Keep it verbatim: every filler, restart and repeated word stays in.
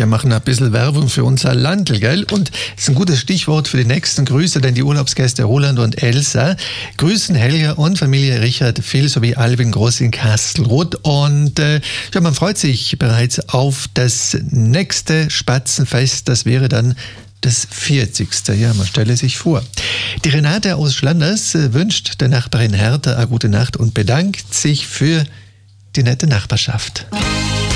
Ja, machen ein bisschen Werbung für unser Landl, gell? Und das ist ein gutes Stichwort für die nächsten Grüße, denn die Urlaubsgäste Roland und Elsa grüßen Helga und Familie Richard Phil sowie Alvin Groß in Kastelruth. Und äh, ja, man freut sich bereits auf das nächste Spatzenfest. Das wäre dann das vierzigste. Ja, man stelle sich vor. Die Renate aus Schlanders äh, wünscht der Nachbarin Hertha eine gute Nacht und bedankt sich für die nette Nachbarschaft.